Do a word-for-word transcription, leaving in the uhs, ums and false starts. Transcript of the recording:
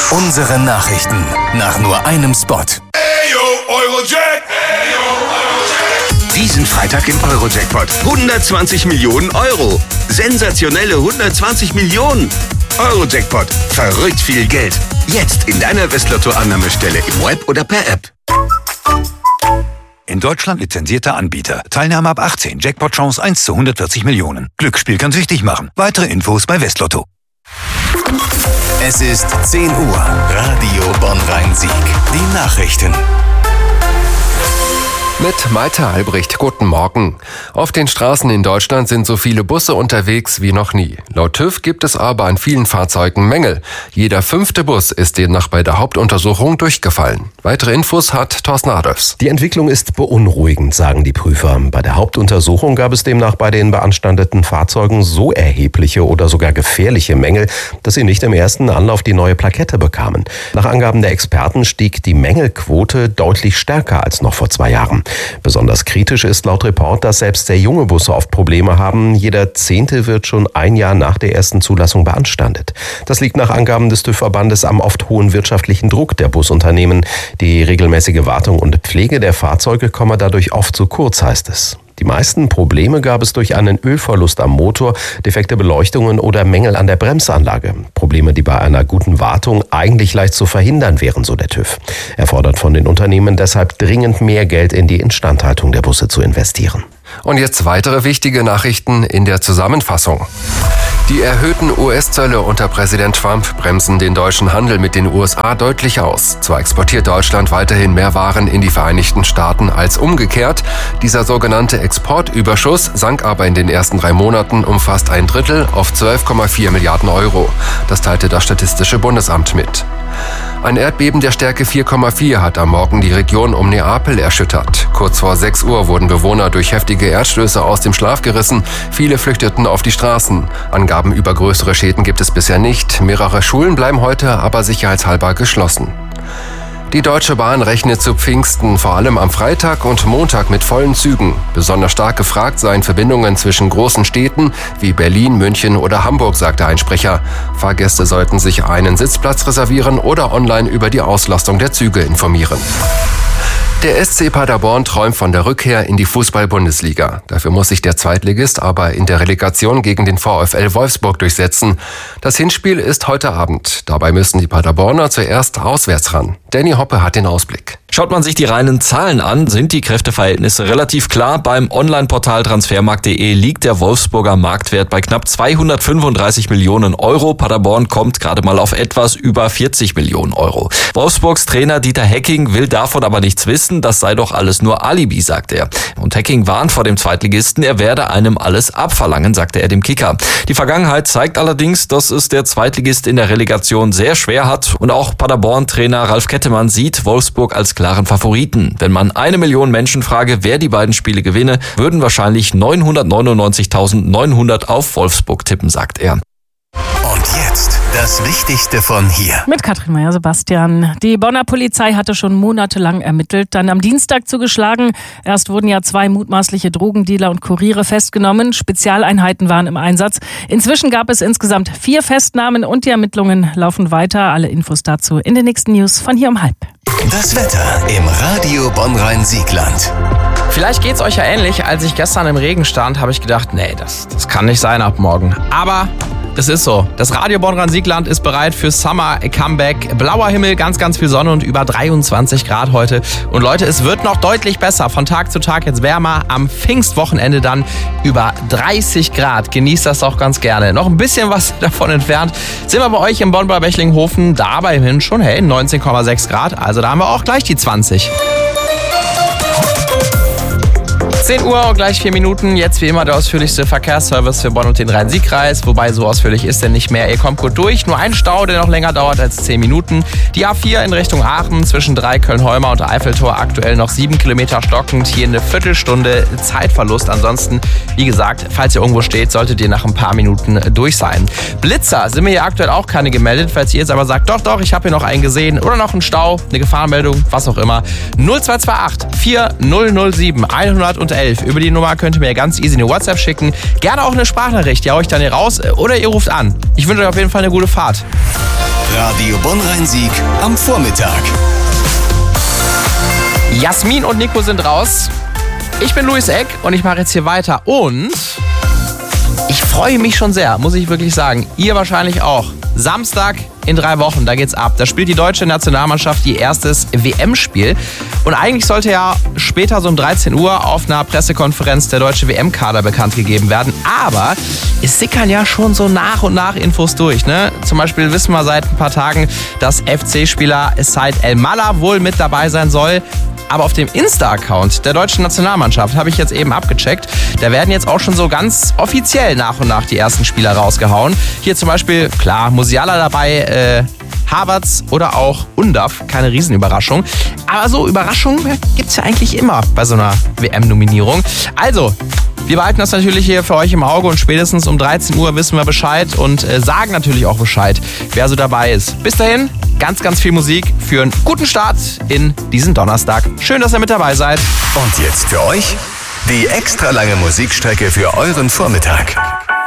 Unsere Nachrichten nach nur einem Spot. Ayo, Eurojack! Ayo, Eurojack! Diesen Freitag im Eurojackpot. hundertzwanzig Millionen Euro. Sensationelle hundertzwanzig Millionen. Eurojackpot. Verrückt viel Geld. Jetzt in deiner Westlotto-Annahmestelle im Web oder per App. In Deutschland lizenzierter Anbieter. Teilnahme ab achtzehn. Jackpot-Chance eins zu hundertvierzig Millionen. Glücksspiel kann süchtig machen. Weitere Infos bei Westlotto. Es ist zehn Uhr. Radio Bonn-Rhein-Sieg. Die Nachrichten. Mit Malte Albrecht, guten Morgen. Auf den Straßen in Deutschland sind so viele Busse unterwegs wie noch nie. Laut TÜV gibt es aber an vielen Fahrzeugen Mängel. Jeder fünfte Bus ist demnach bei der Hauptuntersuchung durchgefallen. Weitere Infos hat Thorsten Adolfs. Die Entwicklung ist beunruhigend, sagen die Prüfer. Bei der Hauptuntersuchung gab es demnach bei den beanstandeten Fahrzeugen so erhebliche oder sogar gefährliche Mängel, dass sie nicht im ersten Anlauf die neue Plakette bekamen. Nach Angaben der Experten stieg die Mängelquote deutlich stärker als noch vor zwei Jahren. Besonders kritisch ist laut Report, dass selbst sehr junge Busse oft Probleme haben. Jeder Zehnte wird schon ein Jahr nach der ersten Zulassung beanstandet. Das liegt nach Angaben des TÜV-Verbandes am oft hohen wirtschaftlichen Druck der Busunternehmen. Die regelmäßige Wartung und Pflege der Fahrzeuge komme dadurch oft zu kurz, heißt es. Die meisten Probleme gab es durch einen Ölverlust am Motor, defekte Beleuchtungen oder Mängel an der Bremsanlage. Probleme, die bei einer guten Wartung eigentlich leicht zu verhindern wären, so der TÜV. Er fordert von den Unternehmen deshalb dringend mehr Geld in die Instandhaltung der Busse zu investieren. Und jetzt weitere wichtige Nachrichten in der Zusammenfassung. Die erhöhten U S-Zölle unter Präsident Trump bremsen den deutschen Handel mit den U S A deutlich aus. Zwar exportiert Deutschland weiterhin mehr Waren in die Vereinigten Staaten als umgekehrt. Dieser sogenannte Exportüberschuss sank aber in den ersten drei Monaten um fast ein Drittel auf zwölf Komma vier Milliarden Euro. Das teilte das Statistische Bundesamt mit. Ein Erdbeben der Stärke vier Komma vier hat am Morgen die Region um Neapel erschüttert. Kurz vor sechs Uhr wurden Bewohner durch heftige Erdstöße aus dem Schlaf gerissen. Viele flüchteten auf die Straßen. Angaben über größere Schäden gibt es bisher nicht. Mehrere Schulen bleiben heute aber sicherheitshalber geschlossen. Die Deutsche Bahn rechnet zu Pfingsten vor allem am Freitag und Montag mit vollen Zügen. Besonders stark gefragt seien Verbindungen zwischen großen Städten wie Berlin, München oder Hamburg, sagte ein Sprecher. Fahrgäste sollten sich einen Sitzplatz reservieren oder online über die Auslastung der Züge informieren. Der S C Paderborn träumt von der Rückkehr in die Fußball-Bundesliga. Dafür muss sich der Zweitligist aber in der Relegation gegen den VfL Wolfsburg durchsetzen. Das Hinspiel ist heute Abend. Dabei müssen die Paderborner zuerst auswärts ran. Danny Hoppe hat den Ausblick. Schaut man sich die reinen Zahlen an, sind die Kräfteverhältnisse relativ klar. Beim Online-Portal transfermarkt punkt de liegt der Wolfsburger Marktwert bei knapp zweihundertfünfunddreißig Millionen Euro. Paderborn kommt gerade mal auf etwas über vierzig Millionen Euro. Wolfsburgs Trainer Dieter Hecking will davon aber nichts wissen. Das sei doch alles nur Alibi, sagt er. Und Hecking warnt vor dem Zweitligisten, er werde einem alles abverlangen, sagte er dem Kicker. Die Vergangenheit zeigt allerdings, dass es der Zweitligist in der Relegation sehr schwer hat. Und auch Paderborn-Trainer Ralf Kettemann sieht Wolfsburg als klaren Favoriten. Wenn man eine Million Menschen frage, wer die beiden Spiele gewinne, würden wahrscheinlich neunhundertneunundneunzigtausendneunhundert auf Wolfsburg tippen, sagt er. Und jetzt das Wichtigste von hier. Mit Katrin Meyer-Sebastian. Die Bonner Polizei hatte schon monatelang ermittelt, dann am Dienstag zugeschlagen. Erst wurden ja zwei mutmaßliche Drogendealer und Kuriere festgenommen. Spezialeinheiten waren im Einsatz. Inzwischen gab es insgesamt vier Festnahmen und die Ermittlungen laufen weiter. Alle Infos dazu in den nächsten News von hier um halb. Das Wetter im Radio Bonn-Rhein-Siegland. Vielleicht geht's euch ja ähnlich. Als ich gestern im Regen stand, habe ich gedacht, nee, das, das kann nicht sein ab morgen. Aber es ist so. Das Radio Bonn-Rhein-Siegland ist bereit für Summer Comeback. Blauer Himmel, ganz, ganz viel Sonne und über dreiundzwanzig Grad heute. Und Leute, es wird noch deutlich besser. Von Tag zu Tag jetzt wärmer. Am Pfingstwochenende dann über dreißig Grad. Genießt das auch ganz gerne. Noch ein bisschen was davon entfernt sind wir bei euch im Bonn-Blechlinghofen. Dabei hin schon, hey, neunzehn Komma sechs Grad. Also da haben wir auch gleich die zwanzig. zehn Uhr und gleich vier Minuten. Jetzt wie immer der ausführlichste Verkehrsservice für Bonn und den Rhein-Sieg-Kreis. Wobei so ausführlich ist er nicht mehr. Ihr kommt gut durch. Nur ein Stau, der noch länger dauert als zehn Minuten. Die A vier in Richtung Aachen zwischen drei Köln-Holmer und Eiffeltor aktuell noch sieben Kilometer stockend. Hier eine Viertelstunde Zeitverlust. Ansonsten, wie gesagt, falls ihr irgendwo steht, solltet ihr nach ein paar Minuten durch sein. Blitzer sind mir hier aktuell auch keine gemeldet. Falls ihr jetzt aber sagt, doch, doch, ich habe hier noch einen gesehen oder noch einen Stau, eine Gefahrenmeldung, was auch immer. null zwei zwei acht vier null null sieben hundertelf. Über die Nummer könnt ihr mir ganz easy eine WhatsApp schicken. Gerne auch eine Sprachnachricht. Die hau ich dann hier raus oder ihr ruft an. Ich wünsche euch auf jeden Fall eine gute Fahrt. Radio Bonn-Rhein-Sieg am Vormittag. Jasmin und Nico sind raus. Ich bin Luis Eck und ich mache jetzt hier weiter. Und ich freue mich schon sehr, muss ich wirklich sagen. Ihr wahrscheinlich auch. Samstag in drei Wochen, da geht's ab. Da spielt die deutsche Nationalmannschaft ihr erstes W M-Spiel. Und eigentlich sollte ja später so um dreizehn Uhr auf einer Pressekonferenz der deutsche W M-Kader bekannt gegeben werden. Aber es sickern ja schon so nach und nach Infos durch. Ne? Zum Beispiel wissen wir seit ein paar Tagen, dass F C-Spieler Said El-Mallah wohl mit dabei sein soll. Aber auf dem Insta-Account der deutschen Nationalmannschaft habe ich jetzt eben abgecheckt. Da werden jetzt auch schon so ganz offiziell nach und nach die ersten Spieler rausgehauen. Hier zum Beispiel, klar, Musiala dabei, äh, Havertz oder auch Undav. Keine Riesenüberraschung. Aber so Überraschungen gibt es ja eigentlich immer bei so einer W M-Nominierung. Also, wir behalten das natürlich hier für euch im Auge und spätestens um dreizehn Uhr wissen wir Bescheid und äh, sagen natürlich auch Bescheid, wer so dabei ist. Bis dahin, ganz, ganz viel Musik für einen guten Start in diesen Donnerstag. Schön, dass ihr mit dabei seid. Und jetzt für euch die extra lange Musikstrecke für euren Vormittag.